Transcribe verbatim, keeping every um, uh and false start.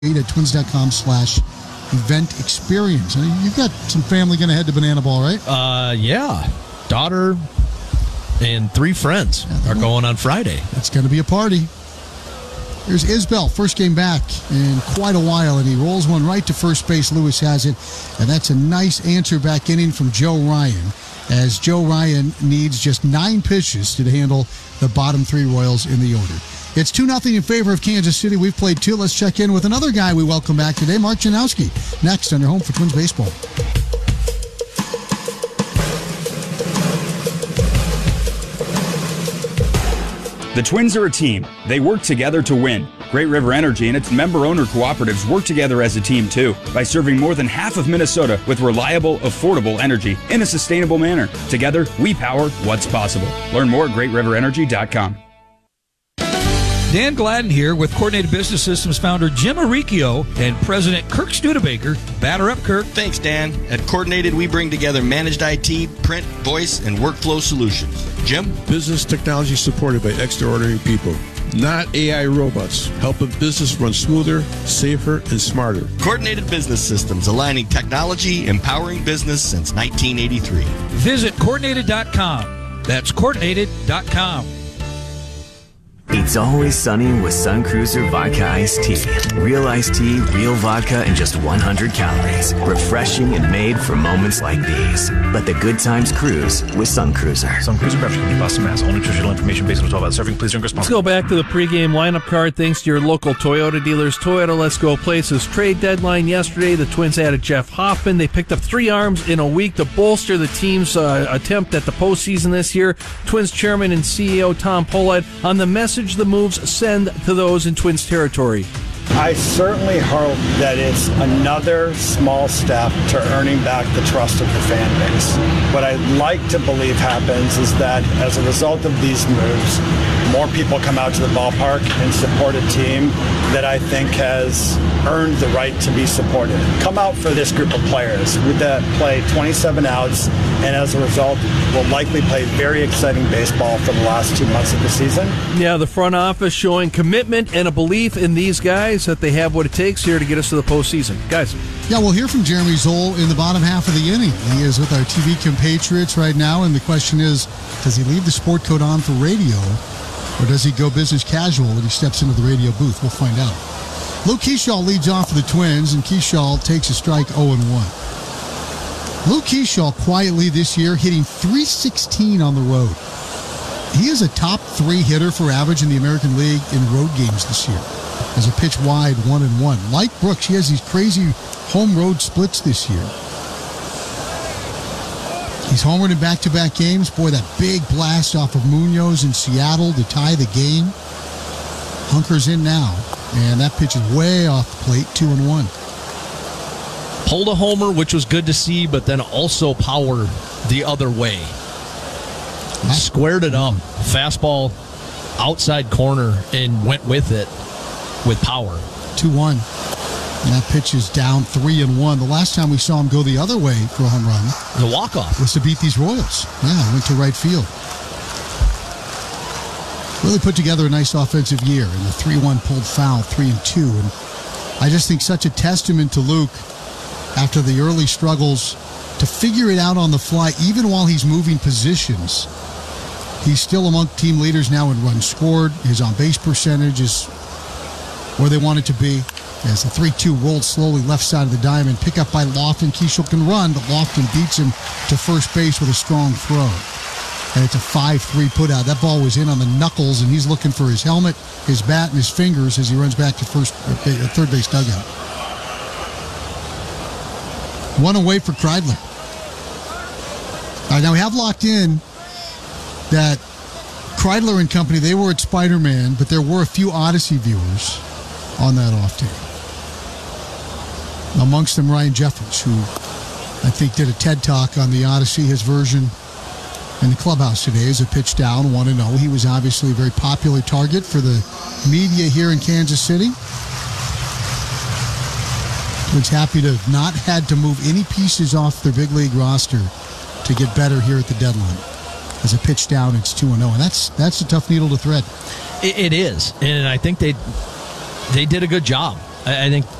at twins.com slash event experience. I mean, you've got some family going to head to Banana Ball, right? Uh, yeah. Daughter and three friends yeah, are going on Friday. It's going to be a party. Here's Isbell, first game back in quite a while, and he rolls one right to first base. Lewis has it, and that's a nice answer back inning from Joe Ryan, as Joe Ryan needs just nine pitches to handle the bottom three Royals in the order. It's two nothing in favor of Kansas City. We've played two. Let's check in with another guy we welcome back today, Mark Janowski, next on your home for Twins baseball. The Twins are a team. They work together to win. Great River Energy and its member-owner cooperatives work together as a team, too, by serving more than half of Minnesota with reliable, affordable energy in a sustainable manner. Together, we power what's possible. Learn more at great river energy dot com. Dan Gladden here with Coordinated Business Systems founder Jim Arricchio and President Kirk Studebaker. Batter up, Kirk. Thanks, Dan. At Coordinated, we bring together managed I T, print, voice, and workflow solutions. Jim? Business technology supported by extraordinary people, not A I robots, helping business run smoother, safer, and smarter. Coordinated Business Systems, aligning technology, empowering business since nineteen eighty-three. Visit coordinated dot com. That's coordinated dot com. It's always sunny with Sun Cruiser Vodka Iced Tea. Real iced tea, real vodka, and just one hundred calories. Refreshing and made for moments like these. Let the good times cruise with Sun Cruiser. Sun Cruiser Beverage Company, Boston, Mass. All nutritional information based on twelve hours serving. Please drink responsibly. Let's go back to the pregame lineup card. Thanks to your local Toyota dealers. Toyota Let's Go Places trade deadline yesterday. The Twins added Jeff Hoffman. They picked up three arms in a week to bolster the team's uh, attempt at the postseason this year. Twins chairman and C E O Tom Pohlad on the message the moves send to those in Twins territory. I certainly hope that it's another small step to earning back the trust of the fan base. What I'd like to believe happens is that as a result of these moves, more people come out to the ballpark and support a team that I think has earned the right to be supported. Come out for this group of players that play twenty-seven outs, and as a result will likely play very exciting baseball for the last two months of the season. Yeah, the front office showing commitment and a belief in these guys that they have what it takes here to get us to the postseason. Guys. Yeah, we'll hear from Jeremy Zoll in the bottom half of the inning. He is with our T V compatriots right now, and the question is, does he leave the sport coat on for radio, or does he go business casual when he steps into the radio booth? We'll find out. Luke Keyshaw leads off for the Twins, and Keyshaw takes a strike oh and one. Luke Keyshaw quietly this year hitting three sixteen on the road. He is a top three hitter for average in the American League in road games this year. As a pitch wide, one and one. Like Brooks, he has these crazy home road splits this year. He's homered in back-to-back games. Boy, that big blast off of Munoz in Seattle to tie the game. Hunkers in now, and that pitch is way off the plate, two and one. Pulled a homer, which was good to see, but then also power the other way. Squared it up. Fastball outside corner and went with it with power. two one. And that pitch is down three and one. The last time we saw him go the other way for a home run, the walk-off, was to beat these Royals. Yeah, went to right field. Really put together a nice offensive year, and the three one pulled foul, three and two. And I just think such a testament to Luke after the early struggles to figure it out on the fly, even while he's moving positions. He's still among team leaders now in runs scored. His on-base percentage is where they want it to be. As the three two rolled slowly left side of the diamond, pick up by Lofton. Keyshaw can run, but Lofton beats him to first base with a strong throw. And it's a five three putout. That ball was in on the knuckles, and he's looking for his helmet, his bat, and his fingers as he runs back to first, uh, third base dugout. One away for Kreidler. All right, now we have locked in that Kreidler and company, they were at Spider-Man, but there were a few Odyssey viewers on that off day. Amongst them, Ryan Jeffers, who I think did a TED Talk on the Odyssey, his version in the clubhouse today as a pitch down, one and oh. He was obviously a very popular target for the media here in Kansas City. Was happy to have not had to move any pieces off their big league roster to get better here at the deadline. As a pitch down, it's two and oh, and that's that's a tough needle to thread. It, it is, and I think they they did a good job I, I think